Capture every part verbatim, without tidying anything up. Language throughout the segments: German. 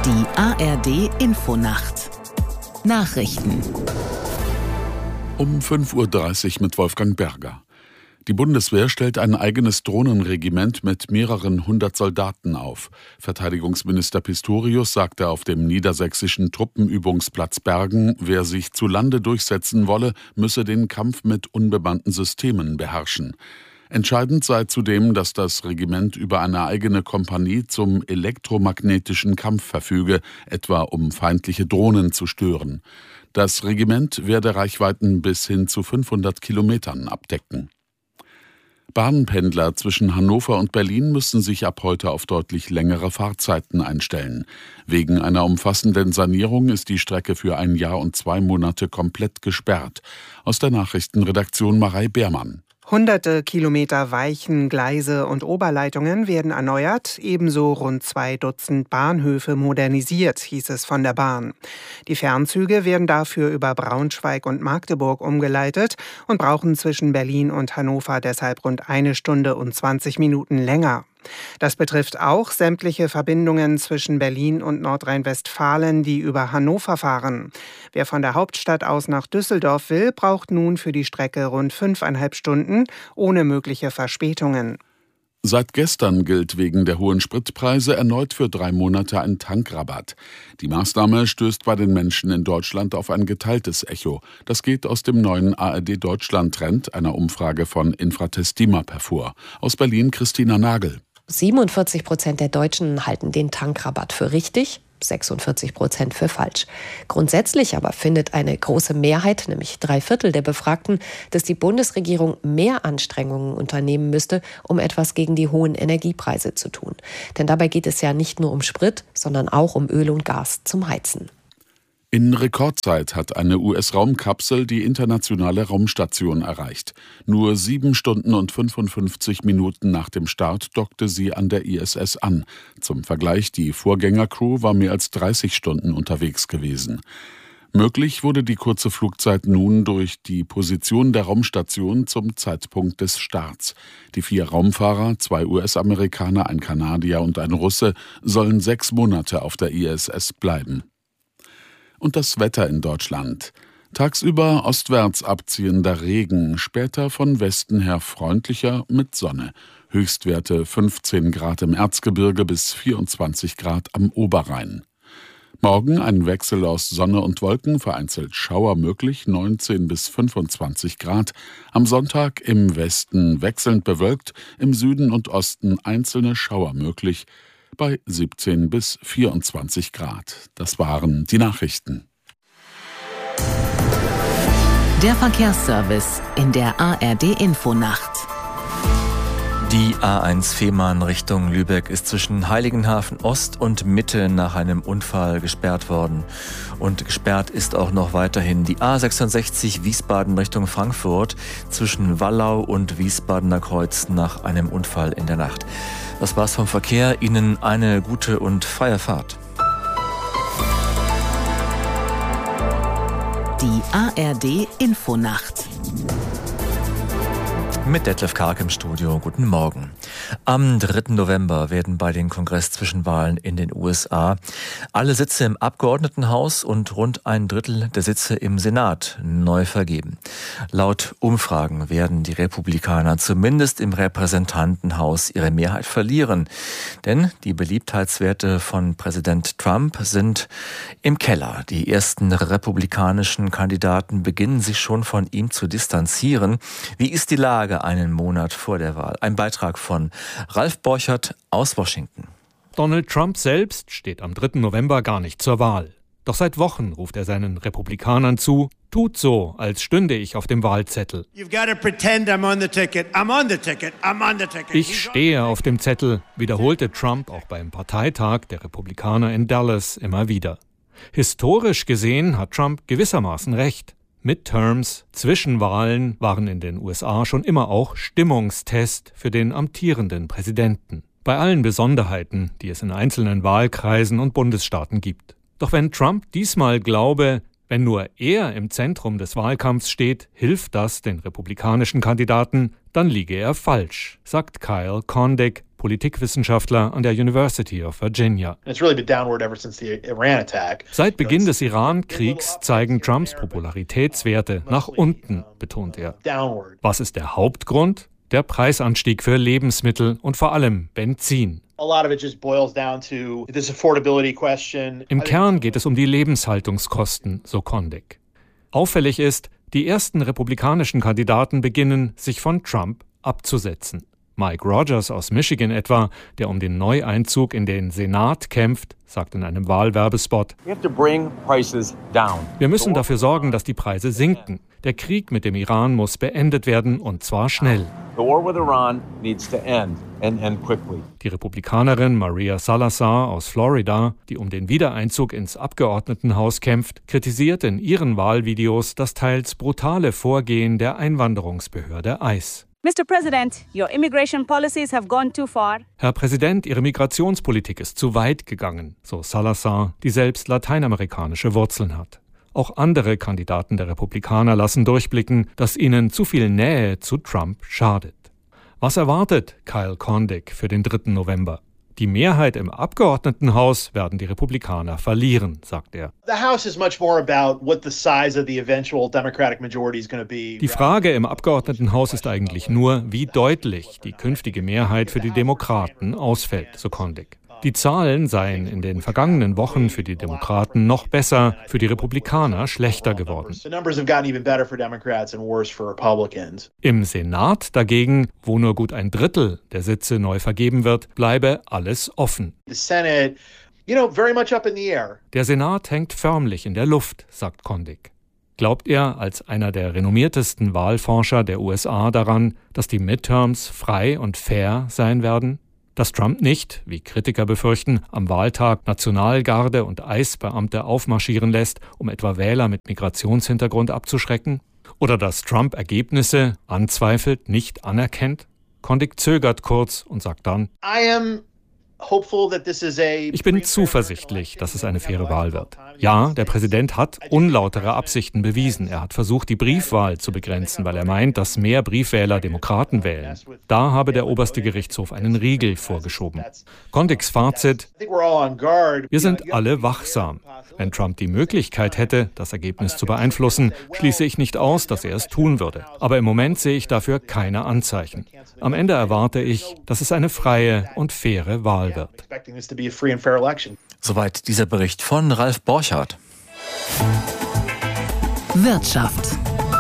Die A R D-Infonacht. Nachrichten. Um fünf Uhr dreißig mit Wolfgang Berger. Die Bundeswehr stellt ein eigenes Drohnenregiment mit mehreren hundert Soldaten auf. Verteidigungsminister Pistorius sagte auf dem niedersächsischen Truppenübungsplatz Bergen, wer sich zu Lande durchsetzen wolle, müsse den Kampf mit unbemannten Systemen beherrschen. Entscheidend sei zudem, dass das Regiment über eine eigene Kompanie zum elektromagnetischen Kampf verfüge, etwa um feindliche Drohnen zu stören. Das Regiment werde Reichweiten bis hin zu fünfhundert Kilometern abdecken. Bahnpendler zwischen Hannover und Berlin müssen sich ab heute auf deutlich längere Fahrzeiten einstellen. Wegen einer umfassenden Sanierung ist die Strecke für ein Jahr und zwei Monate komplett gesperrt. Aus der Nachrichtenredaktion Marei Beermann. Hunderte Kilometer Weichen, Gleise und Oberleitungen werden erneuert, ebenso rund zwei Dutzend Bahnhöfe modernisiert, hieß es von der Bahn. Die Fernzüge werden dafür über Braunschweig und Magdeburg umgeleitet und brauchen zwischen Berlin und Hannover deshalb rund eine Stunde und zwanzig Minuten länger. Das betrifft auch sämtliche Verbindungen zwischen Berlin und Nordrhein-Westfalen, die über Hannover fahren. Wer von der Hauptstadt aus nach Düsseldorf will, braucht nun für die Strecke rund fünfeinhalb Stunden ohne mögliche Verspätungen. Seit gestern gilt wegen der hohen Spritpreise erneut für drei Monate ein Tankrabatt. Die Maßnahme stößt bei den Menschen in Deutschland auf ein geteiltes Echo. Das geht aus dem neuen A R D-Deutschland-Trend, einer Umfrage von Infratest DIMAP, hervor. Aus Berlin Christina Nagel. siebenundvierzig Prozent der Deutschen halten den Tankrabatt für richtig, sechsundvierzig Prozent für falsch. Grundsätzlich aber findet eine große Mehrheit, nämlich drei Viertel der Befragten, dass die Bundesregierung mehr Anstrengungen unternehmen müsste, um etwas gegen die hohen Energiepreise zu tun. Denn dabei geht es ja nicht nur um Sprit, sondern auch um Öl und Gas zum Heizen. In Rekordzeit hat eine U S-Raumkapsel die internationale Raumstation erreicht. Nur sieben Stunden und fünfundfünfzig Minuten nach dem Start dockte sie an der I S S an. Zum Vergleich, die Vorgängercrew war mehr als dreißig Stunden unterwegs gewesen. Möglich wurde die kurze Flugzeit nun durch die Position der Raumstation zum Zeitpunkt des Starts. Die vier Raumfahrer, zwei U S-Amerikaner, ein Kanadier und ein Russe, sollen sechs Monate auf der I S S bleiben. Und das Wetter in Deutschland. Tagsüber ostwärts abziehender Regen, später von Westen her freundlicher mit Sonne. Höchstwerte fünfzehn Grad im Erzgebirge bis vierundzwanzig Grad am Oberrhein. Morgen ein Wechsel aus Sonne und Wolken, vereinzelt Schauer möglich, neunzehn bis fünfundzwanzig Grad. Am Sonntag im Westen wechselnd bewölkt, im Süden und Osten einzelne Schauer möglich, bei siebzehn bis vierundzwanzig Grad. Das waren die Nachrichten. Der Verkehrsservice in der A R D-Infonacht. Die A eins Fehmarn Richtung Lübeck ist zwischen Heiligenhafen Ost und Mitte nach einem Unfall gesperrt worden. Und gesperrt ist auch noch weiterhin die A sechsundsechzig Wiesbaden Richtung Frankfurt zwischen Wallau und Wiesbadener Kreuz nach einem Unfall in der Nacht. Das war's vom Verkehr. Ihnen eine gute und freie Fahrt. Die A R D-Infonacht. Mit Detlef Karg im Studio. Guten Morgen. Am dritten November werden bei den Kongress-Zwischenwahlen in den U S A alle Sitze im Abgeordnetenhaus und rund ein Drittel der Sitze im Senat neu vergeben. Laut Umfragen werden die Republikaner zumindest im Repräsentantenhaus ihre Mehrheit verlieren. Denn die Beliebtheitswerte von Präsident Trump sind im Keller. Die ersten republikanischen Kandidaten beginnen sich schon von ihm zu distanzieren. Wie ist die Lage einen Monat vor der Wahl? Ein Beitrag von Ralf Borchert aus Washington. Donald Trump selbst steht am dritten November gar nicht zur Wahl. Doch seit Wochen ruft er seinen Republikanern zu, tut so, als stünde ich auf dem Wahlzettel. Ich stehe auf dem Zettel, wiederholte Trump auch beim Parteitag der Republikaner in Dallas immer wieder. Historisch gesehen hat Trump gewissermaßen recht. Midterms, Zwischenwahlen, waren in den U S A schon immer auch Stimmungstest für den amtierenden Präsidenten. Bei allen Besonderheiten, die es in einzelnen Wahlkreisen und Bundesstaaten gibt. Doch wenn Trump diesmal glaube, wenn nur er im Zentrum des Wahlkampfs steht, hilft das den republikanischen Kandidaten, dann liege er falsch, sagt Kyle Kondik, Politikwissenschaftler an der University of Virginia. Seit Beginn des Iran-Kriegs zeigen Trumps Popularitätswerte nach unten, betont er. Was ist der Hauptgrund? Der Preisanstieg für Lebensmittel und vor allem Benzin. Im Kern geht es um die Lebenshaltungskosten, so Kondik. Auffällig ist, die ersten republikanischen Kandidaten beginnen, sich von Trump abzusetzen. Mike Rogers aus Michigan etwa, der um den Neueinzug in den Senat kämpft, sagt in einem Wahlwerbespot: Wir müssen dafür sorgen, dass die Preise sinken. Der Krieg mit dem Iran muss beendet werden, und zwar schnell. Die Republikanerin Maria Salazar aus Florida, die um den Wiedereinzug ins Abgeordnetenhaus kämpft, kritisiert in ihren Wahlvideos das teils brutale Vorgehen der Einwanderungsbehörde I C E. Mister President, your immigration policies have gone too far. Herr Präsident, Ihre Migrationspolitik ist zu weit gegangen, so Salazar, die selbst lateinamerikanische Wurzeln hat. Auch andere Kandidaten der Republikaner lassen durchblicken, dass ihnen zu viel Nähe zu Trump schadet. Was erwartet Kyle Kondik für den dritten November? Die Mehrheit im Abgeordnetenhaus werden die Republikaner verlieren, sagt er. Die Frage im Abgeordnetenhaus ist eigentlich nur, wie deutlich die künftige Mehrheit für die Demokraten ausfällt, so Kondik. Die Zahlen seien in den vergangenen Wochen für die Demokraten noch besser, für die Republikaner schlechter geworden. Im Senat dagegen, wo nur gut ein Drittel der Sitze neu vergeben wird, bleibe alles offen. Der Senat hängt förmlich in der Luft, sagt Kondik. Glaubt er als einer der renommiertesten Wahlforscher der U S A daran, dass die Midterms frei und fair sein werden? Dass Trump nicht, wie Kritiker befürchten, am Wahltag Nationalgarde und I C E-Beamte aufmarschieren lässt, um etwa Wähler mit Migrationshintergrund abzuschrecken? Oder dass Trump Ergebnisse anzweifelt, nicht anerkennt? Kondik zögert kurz und sagt dann: Ich bin zuversichtlich, dass es eine faire Wahl wird. Ja, der Präsident hat unlautere Absichten bewiesen. Er hat versucht, die Briefwahl zu begrenzen, weil er meint, dass mehr Briefwähler Demokraten wählen. Da habe der oberste Gerichtshof einen Riegel vorgeschoben. Kondiks Fazit: Wir sind alle wachsam. Wenn Trump die Möglichkeit hätte, das Ergebnis zu beeinflussen, schließe ich nicht aus, dass er es tun würde. Aber im Moment sehe ich dafür keine Anzeichen. Am Ende erwarte ich, dass es eine freie und faire Wahl wird. Soweit dieser Bericht von Ralf Borchardt. Wirtschaft.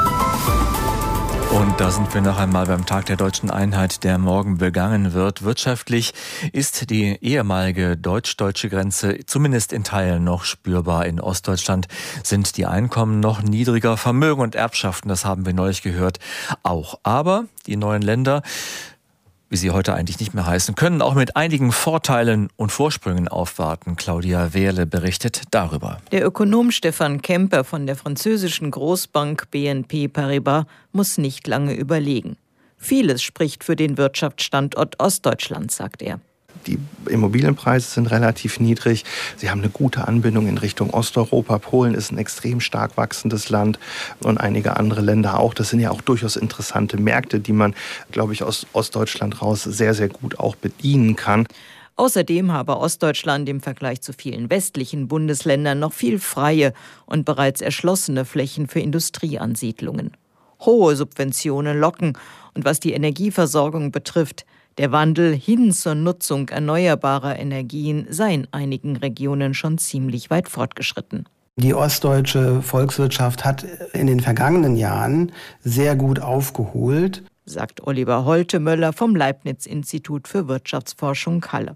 Und da sind wir noch einmal beim Tag der deutschen Einheit, der morgen begangen wird. Wirtschaftlich ist die ehemalige deutsch-deutsche Grenze zumindest in Teilen noch spürbar. In Ostdeutschland sind die Einkommen noch niedriger, Vermögen und Erbschaften, das haben wir neulich gehört, auch. Aber die neuen Länder, wie sie heute eigentlich nicht mehr heißen, können auch mit einigen Vorteilen und Vorsprüngen aufwarten. Claudia Wehrle berichtet darüber. Der Ökonom Stefan Kemper von der französischen Großbank B N P Paribas muss nicht lange überlegen. Vieles spricht für den Wirtschaftsstandort Ostdeutschland, sagt er. Die Immobilienpreise sind relativ niedrig. Sie haben eine gute Anbindung in Richtung Osteuropa. Polen ist ein extrem stark wachsendes Land und einige andere Länder auch. Das sind ja auch durchaus interessante Märkte, die man, glaube ich, aus Ostdeutschland raus sehr, sehr gut auch bedienen kann. Außerdem habe Ostdeutschland im Vergleich zu vielen westlichen Bundesländern noch viel freie und bereits erschlossene Flächen für Industrieansiedlungen. Hohe Subventionen locken und was die Energieversorgung betrifft, der Wandel hin zur Nutzung erneuerbarer Energien sei in einigen Regionen schon ziemlich weit fortgeschritten. Die ostdeutsche Volkswirtschaft hat in den vergangenen Jahren sehr gut aufgeholt, sagt Oliver Holtemöller vom Leibniz-Institut für Wirtschaftsforschung Halle.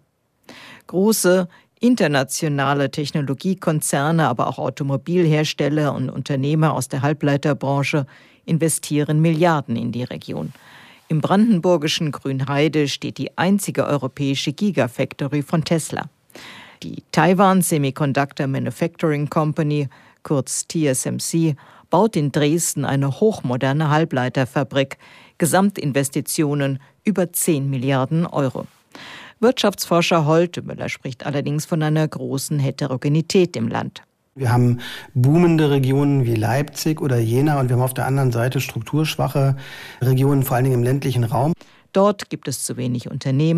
Große internationale Technologiekonzerne, aber auch Automobilhersteller und Unternehmer aus der Halbleiterbranche investieren Milliarden in die Region. Im brandenburgischen Grünheide steht die einzige europäische Gigafactory von Tesla. Die Taiwan Semiconductor Manufacturing Company, kurz T S M C, baut in Dresden eine hochmoderne Halbleiterfabrik. Gesamtinvestitionen über zehn Milliarden Euro. Wirtschaftsforscher Holtemöller spricht allerdings von einer großen Heterogenität im Land. Wir haben boomende Regionen wie Leipzig oder Jena und wir haben auf der anderen Seite strukturschwache Regionen, vor allen Dingen im ländlichen Raum. Dort gibt es zu wenig Unternehmen,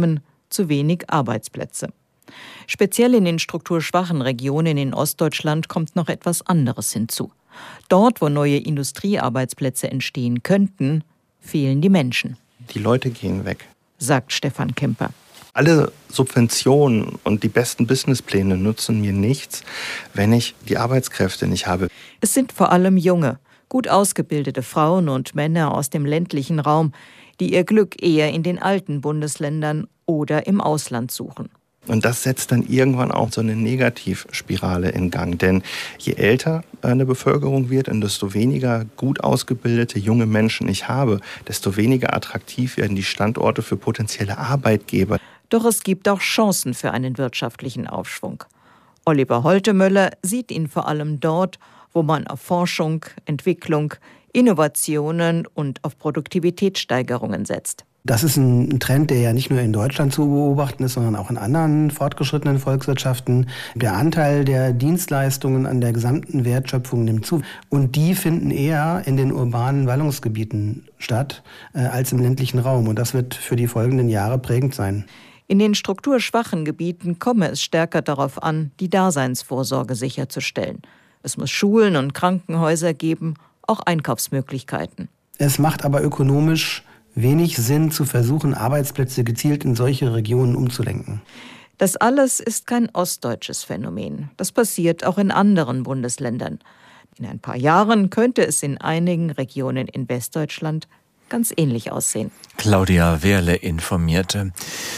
zu wenig Arbeitsplätze. Speziell in den strukturschwachen Regionen in Ostdeutschland kommt noch etwas anderes hinzu. Dort, wo neue Industriearbeitsplätze entstehen könnten, fehlen die Menschen. Die Leute gehen weg, sagt Stefan Kemper. Alle Subventionen und die besten Businesspläne nutzen mir nichts, wenn ich die Arbeitskräfte nicht habe. Es sind vor allem junge, gut ausgebildete Frauen und Männer aus dem ländlichen Raum, die ihr Glück eher in den alten Bundesländern oder im Ausland suchen. Und das setzt dann irgendwann auch so eine Negativspirale in Gang. Denn je älter eine Bevölkerung wird und desto weniger gut ausgebildete junge Menschen ich habe, desto weniger attraktiv werden die Standorte für potenzielle Arbeitgeber. Doch es gibt auch Chancen für einen wirtschaftlichen Aufschwung. Oliver Holtemöller sieht ihn vor allem dort, wo man auf Forschung, Entwicklung, Innovationen und auf Produktivitätssteigerungen setzt. Das ist ein Trend, der ja nicht nur in Deutschland zu beobachten ist, sondern auch in anderen fortgeschrittenen Volkswirtschaften. Der Anteil der Dienstleistungen an der gesamten Wertschöpfung nimmt zu. Und die finden eher in den urbanen Ballungsgebieten statt äh, als im ländlichen Raum. Und das wird für die folgenden Jahre prägend sein. In den strukturschwachen Gebieten komme es stärker darauf an, die Daseinsvorsorge sicherzustellen. Es muss Schulen und Krankenhäuser geben, auch Einkaufsmöglichkeiten. Es macht aber ökonomisch wenig Sinn, zu versuchen, Arbeitsplätze gezielt in solche Regionen umzulenken. Das alles ist kein ostdeutsches Phänomen. Das passiert auch in anderen Bundesländern. In ein paar Jahren könnte es in einigen Regionen in Westdeutschland ganz ähnlich aussehen. Claudia Wehrle informierte.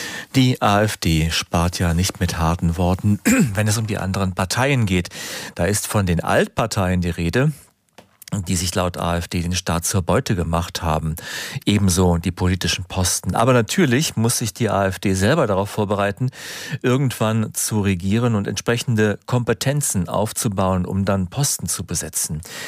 Die AfD spart ja nicht mit harten Worten, wenn es um die anderen Parteien geht. Da ist von den Altparteien die Rede, die sich laut AfD den Staat zur Beute gemacht haben. Ebenso die politischen Posten. Aber natürlich muss sich die AfD selber darauf vorbereiten, irgendwann zu regieren und entsprechende Kompetenzen aufzubauen, um dann Posten zu besetzen.